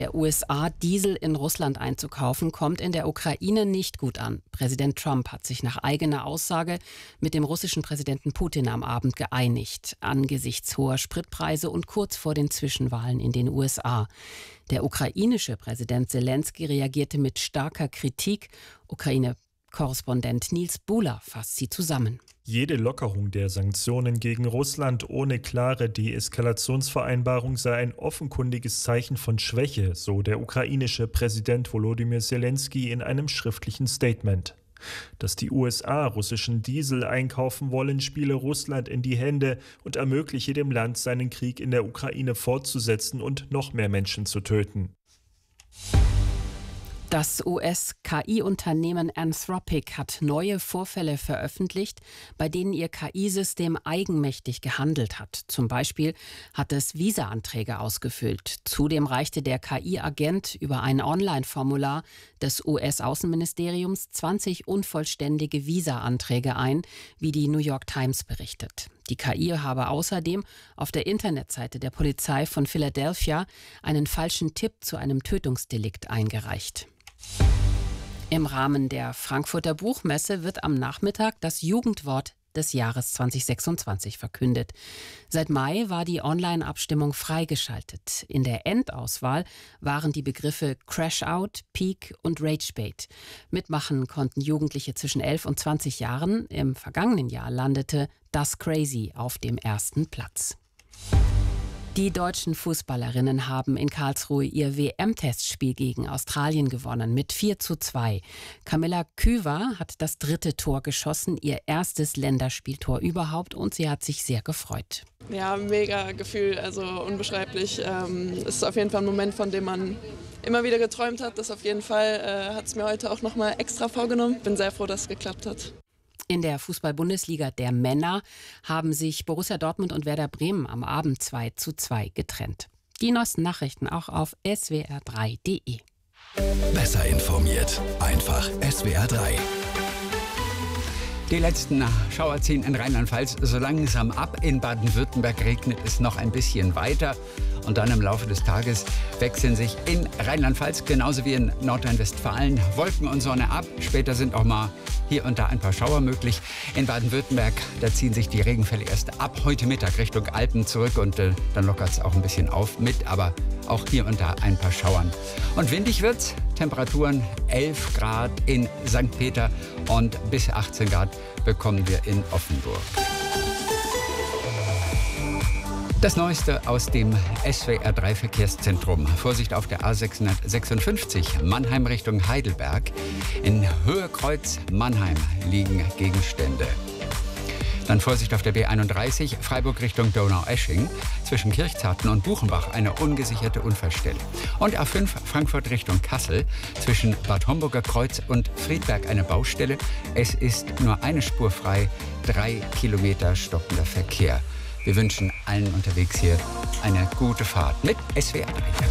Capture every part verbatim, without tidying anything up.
Der U S A Diesel in Russland einzukaufen, kommt in der Ukraine nicht gut an. Präsident Trump hat sich nach eigener Aussage mit dem russischen Präsidenten Putin am Abend geeinigt, angesichts hoher Spritpreise und kurz vor den Zwischenwahlen in den U S A. Der ukrainische Präsident Selenskyj reagierte mit starker Kritik. Ukraine-Korrespondent Nils Buhler fasst sie zusammen. Jede Lockerung der Sanktionen gegen Russland ohne klare Deeskalationsvereinbarung sei ein offenkundiges Zeichen von Schwäche, so der ukrainische Präsident Volodymyr Selenskyj in einem schriftlichen Statement. Dass die U S A russischen Diesel einkaufen wollen, spiele Russland in die Hände und ermögliche dem Land, seinen Krieg in der Ukraine fortzusetzen und noch mehr Menschen zu töten. Das U S-K I-Unternehmen Anthropic hat neue Vorfälle veröffentlicht, bei denen ihr K I-System eigenmächtig gehandelt hat. Zum Beispiel hat es Visa-Anträge ausgefüllt. Zudem reichte der K I-Agent über ein Online-Formular des U S-Außenministeriums zwanzig unvollständige Visa-Anträge ein, wie die New York Times berichtet. Die K I habe außerdem auf der Internetseite der Polizei von Philadelphia einen falschen Tipp zu einem Tötungsdelikt eingereicht. Im Rahmen der Frankfurter Buchmesse wird am Nachmittag das Jugendwort des Jahres zwanzig sechsundzwanzig verkündet. Seit Mai war die Online-Abstimmung freigeschaltet. In der Endauswahl waren die Begriffe Crash-Out, Peak und Rage-Bait. Mitmachen konnten Jugendliche zwischen elf und zwanzig Jahren. Im vergangenen Jahr landete Das Crazy auf dem ersten Platz. Die deutschen Fußballerinnen haben in Karlsruhe ihr W M-Testspiel gegen Australien gewonnen mit vier zu zwei. Kamilla Küver hat das dritte Tor geschossen, ihr erstes Länderspieltor überhaupt, und sie hat sich sehr gefreut. Ja, mega Gefühl, also unbeschreiblich. Ähm, es ist auf jeden Fall ein Moment, von dem man immer wieder geträumt hat. Das auf jeden Fall äh, hat es mir heute auch nochmal extra vorgenommen. Bin sehr froh, dass es geklappt hat. In der Fußball-Bundesliga der Männer haben sich Borussia Dortmund und Werder Bremen am Abend zwei zu zwei getrennt. Die neuesten Nachrichten auch auf S W R drei punkt de. Besser informiert, einfach S W R drei. Die letzten Schauer ziehen in Rheinland-Pfalz so langsam ab. In Baden-Württemberg regnet es noch ein bisschen weiter. Und dann im Laufe des Tages wechseln sich in Rheinland-Pfalz genauso wie in Nordrhein-Westfalen Wolken und Sonne ab. Später sind auch mal hier und da ein paar Schauer möglich. In Baden-Württemberg, da ziehen sich die Regenfälle erst ab heute Mittag Richtung Alpen zurück. Und äh, dann lockert es auch ein bisschen auf mit, aber auch hier und da ein paar Schauern. Und windig wird's. Temperaturen elf Grad in Sankt Peter und bis achtzehn Grad bekommen wir in Offenburg. Das Neueste aus dem S W R drei Verkehrszentrum. Vorsicht auf der A sechshundertsechsundfünfzig Mannheim Richtung Heidelberg. In Höhe-Kreuz Mannheim liegen Gegenstände. Dann Vorsicht auf der B einunddreißig Freiburg Richtung Donaueschingen. Zwischen Kirchzarten und Buchenbach eine ungesicherte Unfallstelle. Und A fünf Frankfurt Richtung Kassel. Zwischen Bad Homburger Kreuz und Friedberg eine Baustelle. Es ist nur eine Spur frei. Drei Kilometer stockender Verkehr. Wir wünschen allen unterwegs hier eine gute Fahrt mit S W R drei.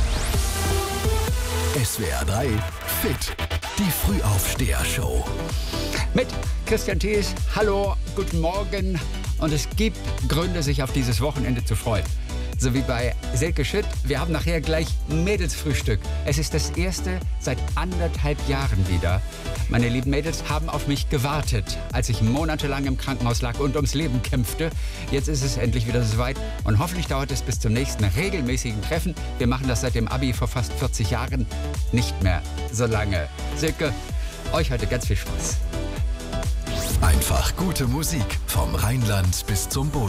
S W R drei Fit, die Frühaufsteher-Show. Mit Christian Thees. Hallo, guten Morgen. Und es gibt Gründe, sich auf dieses Wochenende zu freuen. So wie bei Silke Schütt. Wir haben nachher gleich Mädelsfrühstück. Es ist das erste seit anderthalb Jahren wieder. Meine lieben Mädels haben auf mich gewartet, als ich monatelang im Krankenhaus lag und ums Leben kämpfte. Jetzt ist es endlich wieder soweit und hoffentlich dauert es bis zum nächsten regelmäßigen Treffen. Wir machen das seit dem Abi vor fast vierzig Jahren nicht mehr so lange. Silke, euch heute ganz viel Spaß. Einfach gute Musik vom Rheinland bis zum Boden.